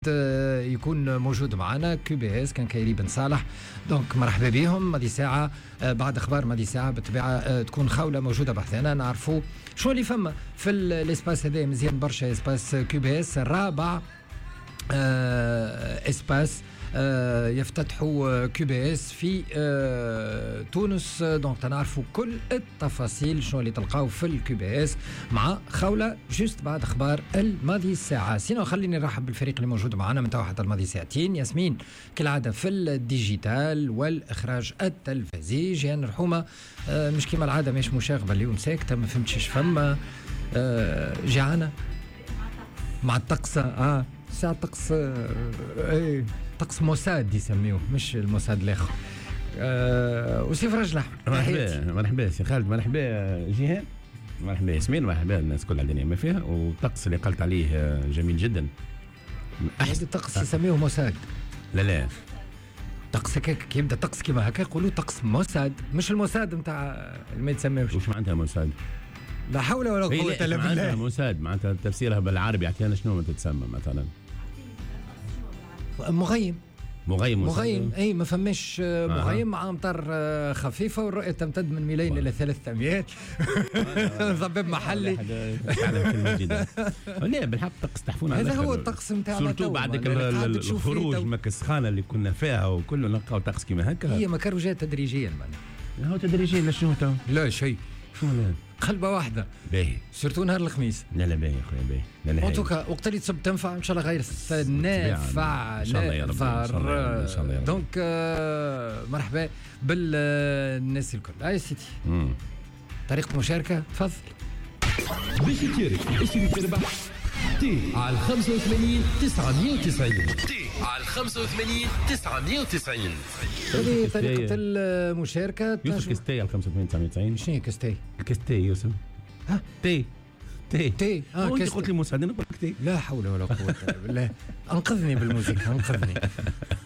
يكون موجود معنا QBS كان كيري بن صالح. دونك مرحبا بهم. ماضي ساعة بعد أخبار ماضي ساعة بالطبيعة تكون خولة موجودة بحثنا نعرفوا شو اللي فما في الاسباس هذا. مزيان برشا اسباس QBS الرابع اسباس يفتتحوا QBS في تونس. دونك تنعرفوا كل التفاصيل شنو اللي تلقاو في QBS مع خولة جوست بعد اخبار الماضي الساعه. سينو خليني نرحب بالفريق اللي موجود معنا من توا حتى الماضي ساعتين. ياسمين كالعاده في الديجيتال والاخراج التلفزيوني. جيان رحومه مش كيما العاده مش مشاغبه اليوم ساكته ما فهمتش ايش فما. جيعانه مع الطقس ساعة طقس طقس موساد يسميوه مش الموساد الاخر. وسيف رجلة مرحبا سي خالد، مرحبا جيهان، مرحبا ياسمين، مرحبا الناس كل الدنيا ما فيها. والطقس اللي قلت عليه جميل جدا. احسن الطقس يسميوه موساد. لا طقس هكاك يبدا طقس كيما هكا يقولوا طقس موساد مش الموساد نتاع ما يتسميوش. وش معناتها موساد؟ لا حول ولا قوة الا بالله. موساد معناتها تفسيرها بالعربي اعطينا شنو تتسمى مثلا؟ مغيم اي ما فماش مغيم مع امطار خفيفه والرؤيه تمتد من ميلين الى 3 اميال. ضباب محلي لا بالحق طقس تحفون على هذا هو الطقس نتاعنا سورتو بعد الخروج مكة السخانه اللي كنا فيها وكله نلقاو طقس كيما هكا. هي مكروجات تدريجيا هو تدريجيا شنو تو؟ لا شيء شنو لا قلبه واحده باهي سورتو نهار الخميس. لا باهي يا خويا باهي. ان توكا وقت اللي تصب تنفع ان شاء الله غير نافع ان شاء الله يا رب ان شاء الله. دونك مرحبا بالناس الكل. هاي سيدي طريقة مشاركة تفضل. باش تشارك اسمي تربح تي على 85 990 تي على 85 990. هذه طريقة المشاركة. يوسف كستي على 85 990. شنو هي كستي؟ كستي يوسف ها تي انت قلت لي مساعدين نقول لك تي. لا حول ولا قوة الا بالله. انقذني بالموسيقى انقذني.